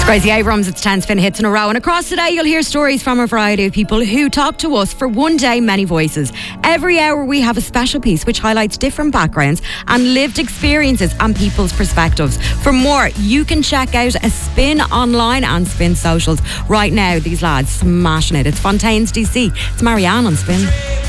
Gracie Abrams, it's 10 spin hits in a row. And across today, you'll hear stories from a variety of people who talk to us for one day, many voices. Every hour, we have a special piece which highlights different backgrounds and lived experiences and people's perspectives. For more, you can check out a Spin online and Spin socials. Right now, these lads smashing it. It's Fontaine's DC. It's Marianne on Spin.